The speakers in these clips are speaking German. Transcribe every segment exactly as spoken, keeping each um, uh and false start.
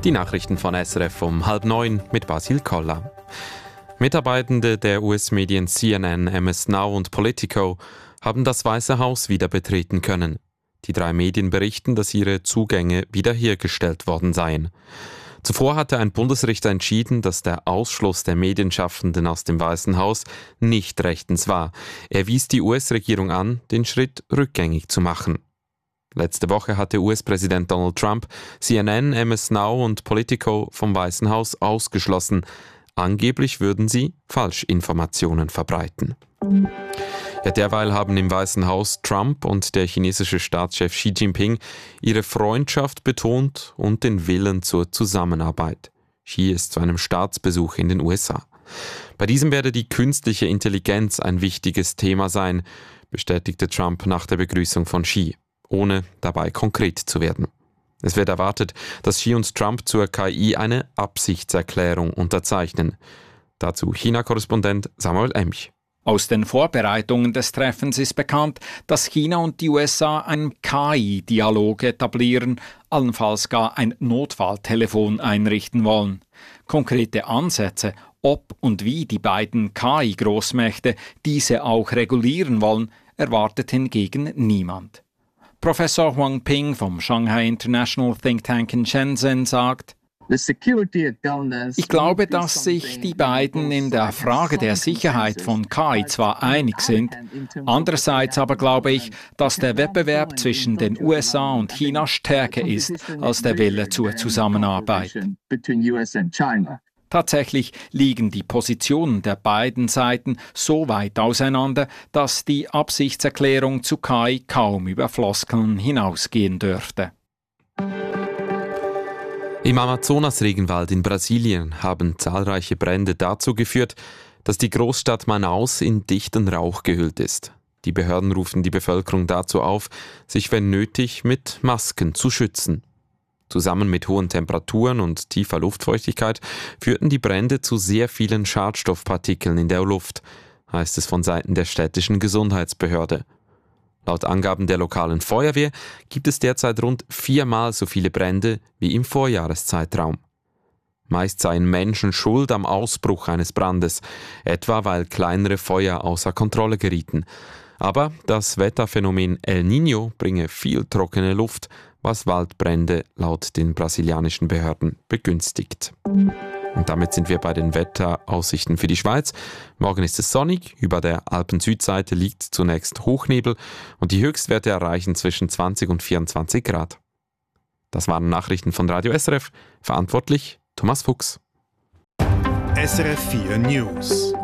Die Nachrichten von S R F um halb neun mit Basil Koller. Mitarbeitende der U S-Medien C N N, M S Now und Politico haben das Weiße Haus wieder betreten können. Die drei Medien berichten, dass ihre Zugänge wiederhergestellt worden seien. Zuvor hatte ein Bundesrichter entschieden, dass der Ausschluss der Medienschaffenden aus dem Weißen Haus nicht rechtens war. Er wies die U S-Regierung an, den Schritt rückgängig zu machen. Letzte Woche hatte U S-Präsident Donald Trump C N N, M S Now und Politico vom Weißen Haus ausgeschlossen. Angeblich würden sie Falschinformationen verbreiten. Ja, derweil haben im Weißen Haus Trump und der chinesische Staatschef Xi Jinping ihre Freundschaft betont und den Willen zur Zusammenarbeit. Xi ist zu einem Staatsbesuch in den U S A. Bei diesem werde die künstliche Intelligenz ein wichtiges Thema sein, bestätigte Trump nach der Begrüßung von Xi, ohne dabei konkret zu werden. Es wird erwartet, dass Xi und Trump zur K I eine Absichtserklärung unterzeichnen. Dazu China-Korrespondent Samuel Emch. Aus den Vorbereitungen des Treffens ist bekannt, dass China und die U S A einen K I-Dialog etablieren, allenfalls gar ein Notfalltelefon einrichten wollen. Konkrete Ansätze, ob und wie die beiden K I-Großmächte diese auch regulieren wollen, erwartet hingegen niemand. Professor Huang Ping vom Shanghai International Think Tank in Shenzhen sagt: Ich glaube, dass sich die beiden in der Frage der Sicherheit von K I zwar einig sind, andererseits aber glaube ich, dass der Wettbewerb zwischen den U S A und China stärker ist als der Wille zur Zusammenarbeit. Tatsächlich liegen die Positionen der beiden Seiten so weit auseinander, dass die Absichtserklärung zu K I kaum über Floskeln hinausgehen dürfte. Im Amazonas-Regenwald in Brasilien haben zahlreiche Brände dazu geführt, dass die Großstadt Manaus in dichten Rauch gehüllt ist. Die Behörden rufen die Bevölkerung dazu auf, sich wenn nötig mit Masken zu schützen. Zusammen mit hohen Temperaturen und tiefer Luftfeuchtigkeit führten die Brände zu sehr vielen Schadstoffpartikeln in der Luft, heißt es von Seiten der städtischen Gesundheitsbehörde. Laut Angaben der lokalen Feuerwehr gibt es derzeit rund viermal so viele Brände wie im Vorjahreszeitraum. Meist seien Menschen schuld am Ausbruch eines Brandes, etwa weil kleinere Feuer außer Kontrolle gerieten. Aber das Wetterphänomen El Niño bringe viel trockene Luft, was Waldbrände laut den brasilianischen Behörden begünstigt. Und damit sind wir bei den Wetteraussichten für die Schweiz. Morgen ist es sonnig, über der Alpen-Südseite liegt zunächst Hochnebel und die Höchstwerte erreichen zwischen zwanzig und vierundzwanzig Grad. Das waren Nachrichten von Radio S R F, verantwortlich Thomas Fuchs. S R F vier News.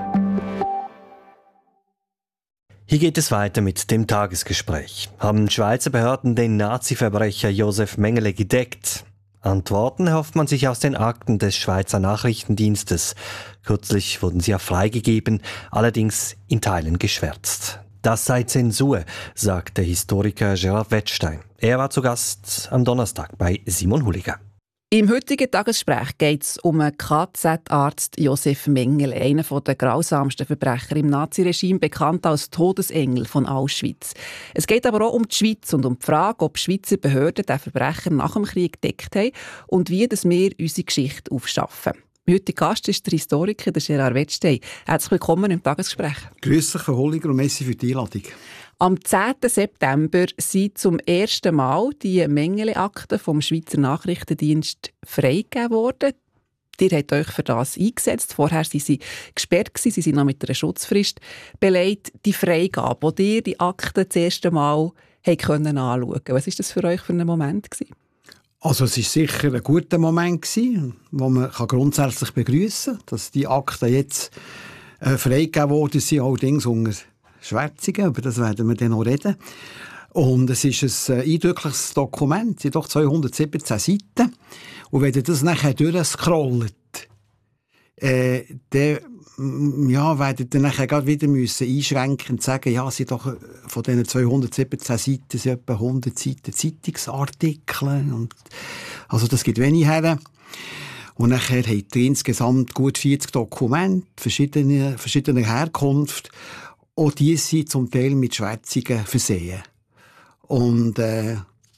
Hier geht es weiter mit dem Tagesgespräch. Haben Schweizer Behörden den Nazi-Verbrecher Josef Mengele gedeckt? Antworten erhofft man sich aus den Akten des Schweizer Nachrichtendienstes. Kürzlich wurden sie ja freigegeben, allerdings in Teilen geschwärzt. Das sei Zensur, sagt der Historiker Gerhard Wettstein. Er war zu Gast am Donnerstag bei Simon Huliger. Im heutigen Tagesgespräch geht es um einen K Z-Arzt Josef Mengele, einen der grausamsten Verbrecher im Naziregime, bekannt als Todesengel von Auschwitz. Es geht aber auch um die Schweiz und um die Frage, ob Schweizer Behörden den Verbrecher nach dem Krieg gedeckt haben und wie das wir unsere Geschichte aufschaffen. Mein heutiger Gast ist der Historiker der Gerhard Wettstein. Herzlich willkommen im Tagesgespräch. Grüß dich, Frau Holliger, und merci für die Einladung. Am zehnten September sind zum ersten Mal die Mengele-Akten vom Schweizer Nachrichtendienst freigegeben worden. Ihr habt euch für das eingesetzt. Vorher waren sie gesperrt, sie sind noch mit einer Schutzfrist belegt. Die Freigabe, wo ihr die Akten das erste Mal anschauen konntet. Was war das für euch für ein Moment gewesen? Also es war sicher ein guter Moment gewesen, wo man grundsätzlich begrüßen kann, dass die Akten jetzt äh, freigegeben worden sind, allerdings unter Schwärzungen, über das werden wir dann noch reden. Und es ist ein eindrückliches Dokument, es sind doch zweihundertsiebzehn Seiten. Und wenn ihr das nachher durchscrollt, äh, dann ja, werdet ihr nachher gerade wieder müssen einschränken und sagen, ja, es sind doch von diesen zweihundertsiebzehn Seiten sind etwa hundert Seiten Zeitungsartikel. Und also das gibt wenig her. Und nachher habt ihr insgesamt gut vierzig Dokumente, verschiedene, verschiedener Herkunft. Auch die sind zum Teil mit Schwärzungen versehen. Und äh,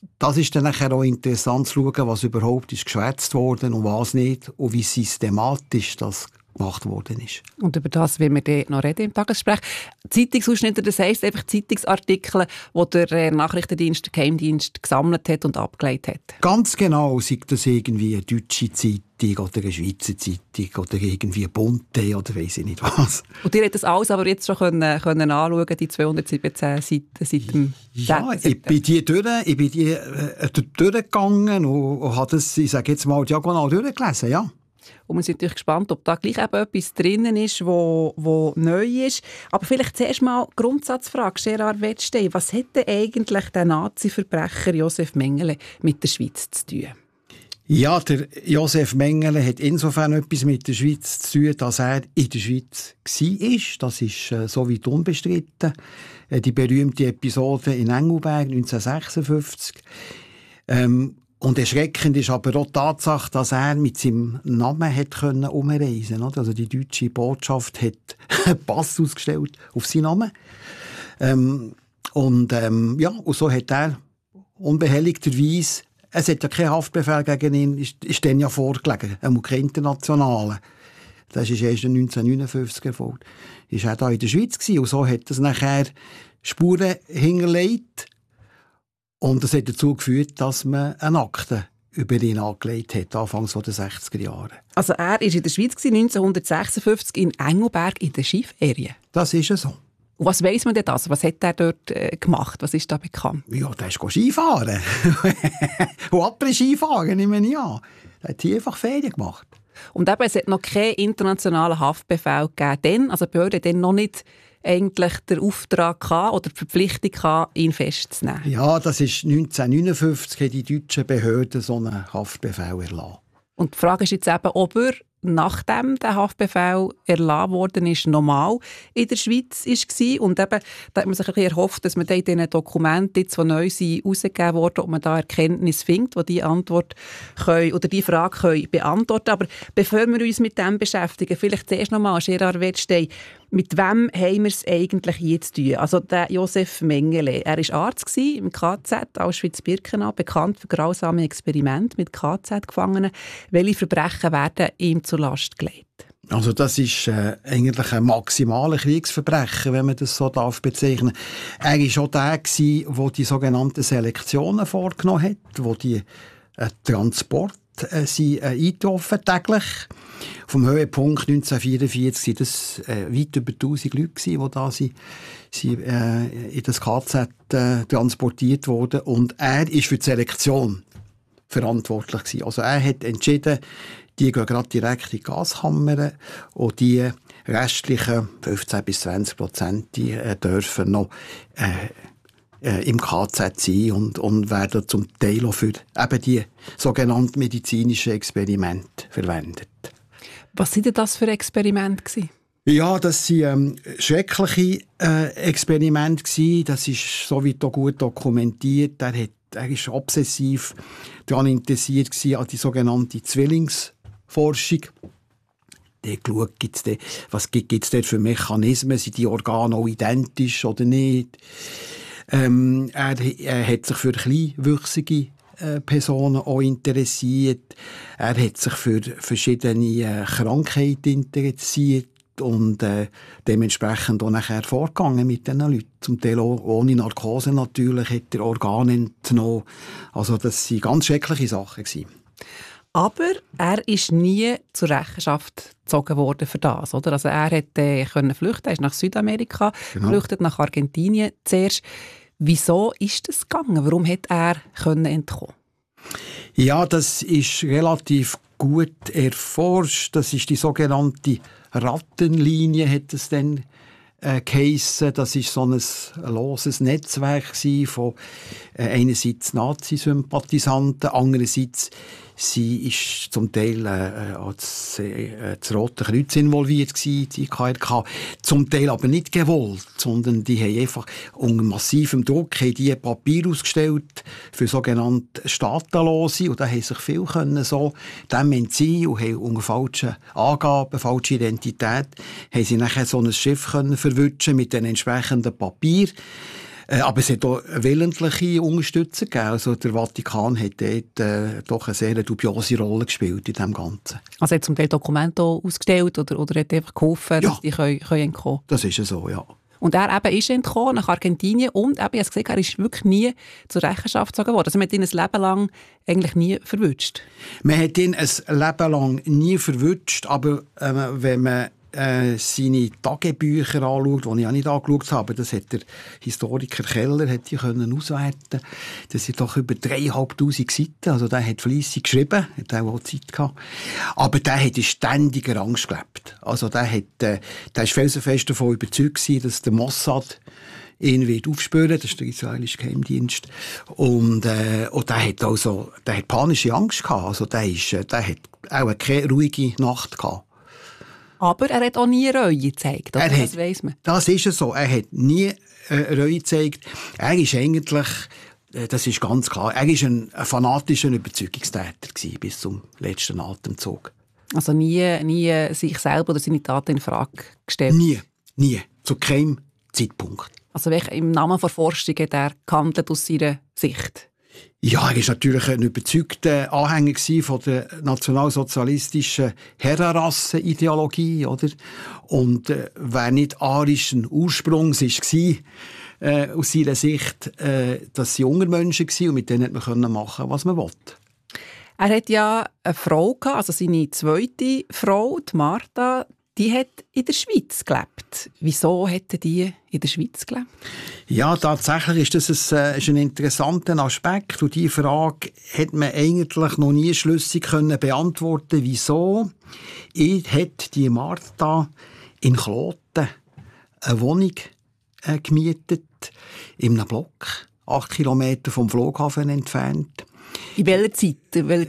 das ist dann nachher auch interessant zu schauen, was überhaupt ist geschwätzt worden und was nicht und wie systematisch das gemacht worden ist. Und über das wollen wir dann noch reden im Tagesgespräch. Zeitungsausschnitte, das heisst einfach Zeitungsartikel, die der Nachrichtendienst, der Geheimdienst gesammelt hat und abgelegt hat. Ganz genau, sei das irgendwie eine deutsche Zeitung oder eine Schweizer Zeitung oder irgendwie Bunte oder weiss ich nicht was. Und ihr habt das alles aber jetzt schon können, können anschauen, die zweihundertsiebzehn Seiten seit dem Ja, ich bin die durch, ich bin die äh, durchgegangen und, und habe das, ich sage jetzt mal, diagonal durchgelesen, ja. Und wir sind natürlich gespannt, ob da gleich eben etwas drinnen ist, wo, wo neu ist. Aber vielleicht zuerst mal Grundsatzfrage, Gerard Wettstein. Was hat denn eigentlich der Nazi-Verbrecher Josef Mengele mit der Schweiz zu tun? Ja, der Josef Mengele hat insofern etwas mit der Schweiz zu tun, dass er in der Schweiz war. Das ist äh, so weit unbestritten. Äh, die berühmte Episode in Engelberg neunzehnhundertsechsundfünfzig. Ähm, Und erschreckend ist aber auch die Tatsache, dass er mit seinem Namen hat können umreisen konnte. Also die deutsche Botschaft hat einen Pass ausgestellt auf seinen Namen. Ähm, und, ähm, ja, und so hat er unbehelligterweise, es hat ja keinen Haftbefehl gegen ihn, ist, ist dann ja vorgelegen, einmal kein internationalen. Das ist erst neunzehnhundertneunundfünfzig erfolgt. Ist er da in der Schweiz gewesen und so hat es nachher Spuren hinterlegt. Und das hat dazu geführt, dass man eine Akte über ihn angelegt hat, Anfangs der sechziger Jahre. Also er war in der Schweiz neunzehnhundertsechsundfünfzig in Engelberg in der Skiferien? Das ist es so. Und was weiss man denn das? Was hat er dort äh, gemacht? Was ist da bekannt? Ja, der ist Skifahren. Und Après-Skifahren, nehme ich an. Der hat hier einfach Ferien gemacht. Und eben, es hat noch keinen internationalen Haftbefehl gegeben. Dann, also die Behörde hat dann noch nicht eigentlich der Auftrag hatte oder die Verpflichtung hatte, ihn festzunehmen. Ja, das ist neunzehnhundertneunundfünfzig, haben die deutschen Behörden so einen Haftbefehl erlassen. Und die Frage ist jetzt eben, ob er, nachdem der Haftbefehl erlassen worden ist, normal in der Schweiz war. Und eben, da hat man sich ein bisschen erhofft, dass man in diesen Dokumenten, jetzt, die neu sind, herausgegeben wurden, ob man da Erkenntnis findet, die diese Antwort können, oder die Frage können beantworten können. Aber bevor wir uns mit dem beschäftigen, vielleicht zuerst noch mal, Gerard Wettstein, mit wem haben wir es eigentlich hier zu tun? Also der Josef Mengele, er war Arzt im K Z Auschwitz-Birkenau, bekannt für grausame Experimente mit K Z-Gefangenen. Welche Verbrechen werden ihm zur Last gelegt? Also das ist äh, eigentlich ein maximaler Kriegsverbrechen, wenn man das so darf bezeichnen. Er war auch der, der die sogenannten Selektionen vorgenommen hat, wo die äh, Transport äh, sind, äh, eingetroffen täglich. Vom Höhepunkt neunzehnhundertvierundvierzig waren das äh, weit über tausend Leute, die da sind, sind, äh, in das K Z äh, transportiert wurden. Und er ist für die Selektion verantwortlich gewesen. Also er hat entschieden, die gehen gerade direkt in die Gaskammern und die restlichen fünfzehn bis zwanzig Prozent die, äh, dürfen noch äh, äh, im K Z sein und, und werden zum Teil auch für eben die sogenannten medizinischen Experimente verwendet. Was waren denn das für Experimente gewesen? Ja, das waren ähm, schreckliche äh, Experimente gewesen. Das ist soweit auch gut dokumentiert. Er, hat, er ist obsessiv daran interessiert gewesen, an die sogenannte Zwillingsforschung. Der geschaut, gibt's de, was gibt es dort für Mechanismen? Sind die Organe auch identisch oder nicht? Ähm, er, er hat sich für kleinwüchsige Personen auch interessiert. Er hat sich für verschiedene äh, Krankheiten interessiert und äh, dementsprechend auch nachher vorgegangen mit diesen Leuten. Zum Teil auch ohne Narkose natürlich, hat er Organe entnommen. Also das waren ganz schreckliche Sachen gewesen. Aber er ist nie zur Rechenschaft gezogen worden für das, oder? Also er hat äh, können flüchten, er ist nach Südamerika genau. geflüchtet, nach Argentinien zuerst. Wieso ist das gegangen? Warum hat er können entkommen? Ja, das ist relativ gut erforscht. Das ist die sogenannte Rattenlinie, hat es dann äh, geheissen. Das ist so ein loses Netzwerk von äh, einerseits Nazi-Sympathisanten, andererseits sie ist zum Teil äh, als äh, das Rote Kreuz involviert gewesen, die K R K. Zum Teil aber nicht gewollt, sondern die haben einfach unter massivem Druck haben die Papier ausgestellt für sogenannte Staatenlose und da haben sich viele können so dem entziehen und haben unter falschen Angaben, falsche Identität, haben sie nachher so ein Schiff können verwutschen mit den entsprechenden Papier. Äh, aber es hat auch willentliche Unterstützer gegeben. Also der Vatikan hat dort äh, doch eine sehr dubiose Rolle gespielt in dem Ganzen. Also hat zum Teil Dokumente ausgestellt oder, oder hat einfach geholfen, ja. dass die können, können entkommen können? Das ist ja so, ja. Und er eben ist entkommen nach Argentinien und eben, ich habe gesehen, er ist wirklich nie zur Rechenschaft gezogen worden. Also man hat ihn ein Leben lang eigentlich nie verwünscht. Man hat ihn ein Leben lang nie verwünscht, aber äh, wenn man äh, seine Tagebücher anschaut, die ich auch nicht angeschaut habe, das hat der Historiker Keller hat die können auswerten. Das sind doch über dreitausendfünfhundert Seiten, also der hat fleissig geschrieben, hat auch Zeit gehabt. Aber der hat in ständiger Angst gelebt. Also der hat, äh, der ist felsenfest davon überzeugt gewesen, dass der Mossad ihn wird aufspüren, das ist der israelische Geheimdienst. Und, äh, und der hat also, der hat panische Angst gehabt. Also der ist, der hat auch keine ruhige Nacht gehabt. Aber er hat auch nie Reue gezeigt, oder? Er Das hat, weiss man. Das ist es so. Er hat nie äh, Reue gezeigt. Er ist eigentlich, äh, das ist ganz klar, er ist ein, ein fanatischer Überzeugungstäter gewesen, bis zum letzten Atemzug. Also nie, nie sich selber oder seine Taten in Frage gestellt? Nie, nie. Zu keinem Zeitpunkt. Also im Namen der Forschung hat er gehandelt aus seiner Sicht? Ja, er war natürlich ein überzeugter Anhänger von der nationalsozialistischen Herrenrassenideologie, oder? Und äh, wer nicht arischen Ursprungs war, äh, aus seiner Sicht, äh, dass sie Hungermenschen waren und mit denen konnte man machen, was man wollte. Er hat ja eine Frau gehabt, also seine zweite Frau, die Martha, die hat in der Schweiz gelebt. Wieso hat die in der Schweiz gelebt? Ja, tatsächlich ist das ein, äh, ist ein interessanter Aspekt. Und diese Frage hat man eigentlich noch nie schlüssig können beantworten. Wieso hat die Martha in Kloten eine Wohnung äh, gemietet, in einem Block, acht Kilometer vom Flughafen entfernt? In welcher Zeit? In welcher